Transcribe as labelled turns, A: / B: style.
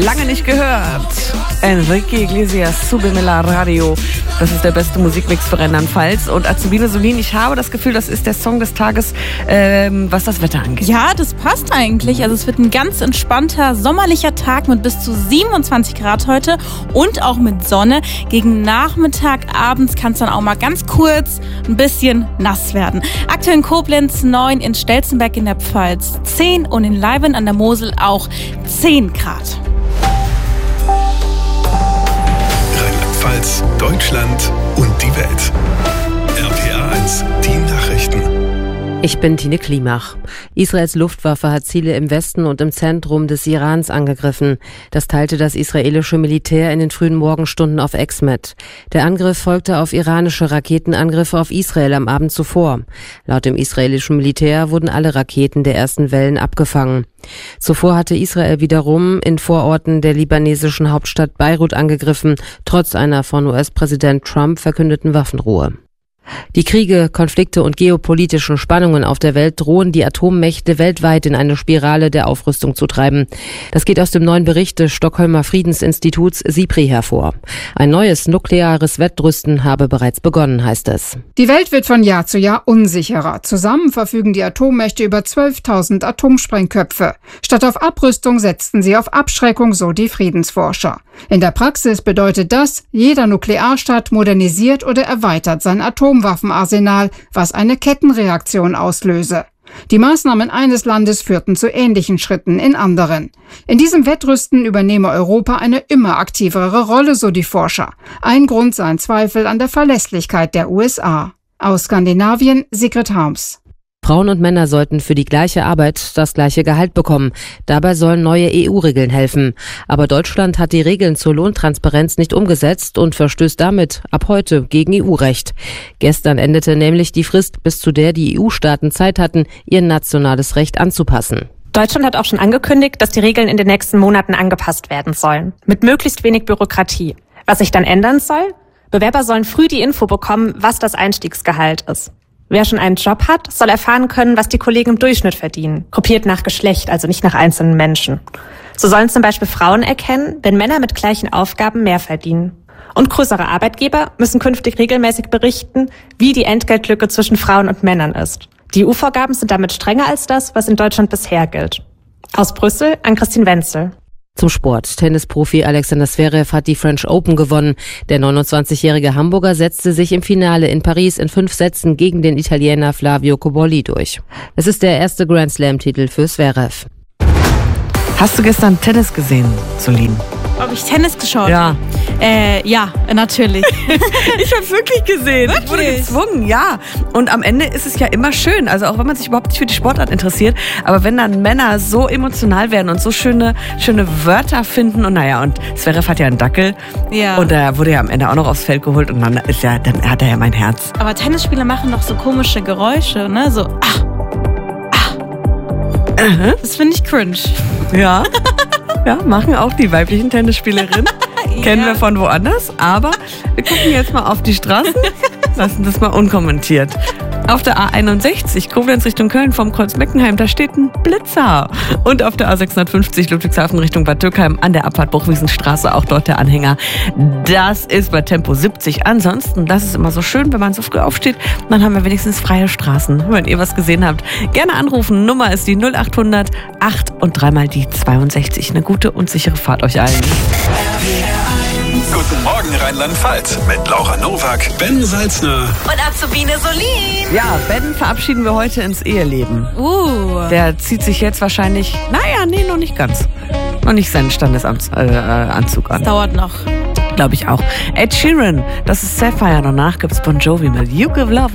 A: Lange nicht gehört. Enrique Iglesias, Sube me la radio. Das ist der beste Musikmix für Rheinland-Pfalz. Und Azubine Solin, ich habe das Gefühl, das ist der Song des Tages, was das Wetter angeht.
B: Ja, das passt eigentlich. Also es wird ein ganz entspannter, sommerlicher Tag mit bis zu 27 Grad heute und auch mit Sonne. Gegen Nachmittag, abends kann es dann auch mal ganz kurz ein bisschen nass werden. Aktuell in Koblenz 9, in Stelzenberg in der Pfalz 10 und in Leiben an der Mosel auch 10 Grad.
C: Rheinland-Pfalz, Deutschland und die Welt. RPA 1, die Nachrichten.
D: Ich bin Tine Klimach. Israels Luftwaffe hat Ziele im Westen und im Zentrum des Irans angegriffen. Das teilte das israelische Militär in den frühen Morgenstunden auf X mit. Der Angriff folgte auf iranische Raketenangriffe auf Israel am Abend zuvor. Laut dem israelischen Militär wurden alle Raketen der ersten Wellen abgefangen. Zuvor hatte Israel wiederum in Vororten der libanesischen Hauptstadt Beirut angegriffen, trotz einer von US-Präsident Trump verkündeten Waffenruhe. Die Kriege, Konflikte und geopolitischen Spannungen auf der Welt drohen die Atommächte weltweit in eine Spirale der Aufrüstung zu treiben. Das geht aus dem neuen Bericht des Stockholmer Friedensinstituts SIPRI hervor. Ein neues nukleares Wettrüsten habe bereits begonnen, heißt es.
E: Die Welt wird von Jahr zu Jahr unsicherer. Zusammen verfügen die Atommächte über 12.000 Atomsprengköpfe. Statt auf Abrüstung setzten sie auf Abschreckung, so die Friedensforscher. In der Praxis bedeutet das, jeder Nuklearstaat modernisiert oder erweitert sein Atomwaffenarsenal, was eine Kettenreaktion auslöse. Die Maßnahmen eines Landes führten zu ähnlichen Schritten in anderen. In diesem Wettrüsten übernehme Europa eine immer aktivere Rolle, so die Forscher. Ein Grund seien Zweifel an der Verlässlichkeit der USA. Aus Skandinavien, Sigrid Harms.
D: Frauen und Männer sollten für die gleiche Arbeit das gleiche Gehalt bekommen. Dabei sollen neue EU-Regeln helfen. Aber Deutschland hat die Regeln zur Lohntransparenz nicht umgesetzt und verstößt damit ab heute gegen EU-Recht. Gestern endete nämlich die Frist, bis zu der die EU-Staaten Zeit hatten, ihr nationales Recht anzupassen.
F: Deutschland hat auch schon angekündigt, dass die Regeln in den nächsten Monaten angepasst werden sollen. Mit möglichst wenig Bürokratie. Was sich dann ändern soll? Bewerber sollen früh die Info bekommen, was das Einstiegsgehalt ist. Wer schon einen Job hat, soll erfahren können, was die Kollegen im Durchschnitt verdienen. Gruppiert nach Geschlecht, also nicht nach einzelnen Menschen. So sollen zum Beispiel Frauen erkennen, wenn Männer mit gleichen Aufgaben mehr verdienen. Und größere Arbeitgeber müssen künftig regelmäßig berichten, wie die Entgeltlücke zwischen Frauen und Männern ist. Die EU-Vorgaben sind damit strenger als das, was in Deutschland bisher gilt. Aus Brüssel an Christine Wenzel.
D: Zum Sport. Tennisprofi Alexander Zverev hat die French Open gewonnen. Der 29-jährige Hamburger setzte sich im Finale in Paris in 5 Sätzen gegen den Italiener Flavio Cobolli durch. Es ist der erste Grand Slam-Titel für Zverev.
A: Hast du gestern Tennis gesehen, Solin?
B: Ob ich Tennis geschaut
A: Ja.
B: habe? Ja, natürlich.
A: Ich habe es wirklich gesehen.
B: Wirklich?
A: Ich wurde gezwungen, ja. Und am Ende ist es ja immer schön, also auch wenn man sich überhaupt nicht für die Sportart interessiert, aber wenn dann Männer so emotional werden und so schöne Wörter finden und und Zverev hat ja einen Dackel
B: Ja.
A: und er wurde ja am Ende auch noch aufs Feld geholt und dann hat er ja mein Herz.
B: Aber Tennisspieler machen doch so komische Geräusche, ne? So, Das finde ich cringe.
A: Ja. Ja, machen auch die weiblichen Tennisspielerinnen. Kennen wir von woanders. Aber wir gucken jetzt mal auf die Straßen, lassen das mal unkommentiert. Auf der A61 Koblenz Richtung Köln vom Kreuz Meckenheim, da steht ein Blitzer. Und auf der A650 Ludwigshafen Richtung Bad Dürkheim an der Abfahrt Bruchwiesenstraße, auch dort der Anhänger. Das ist bei Tempo 70. Ansonsten, das ist immer so schön, wenn man so früh aufsteht, dann haben wir wenigstens freie Straßen. Wenn ihr was gesehen habt, gerne anrufen. Nummer ist die 0800 8 und 3 die 62. Eine gute und sichere Fahrt euch allen.
C: Guten Morgen Rheinland-Pfalz mit Laura Nowak, Ben Salzner
F: Und Azubine Solin.
A: Ja, Ben verabschieden wir heute ins Eheleben. Der zieht sich jetzt wahrscheinlich, noch nicht ganz. Noch nicht seinen Standesanzug an.
B: Dauert noch.
A: Glaube ich auch. Ed Sheeran, das ist Sapphire. Danach gibt's Bon Jovi mit You Give Love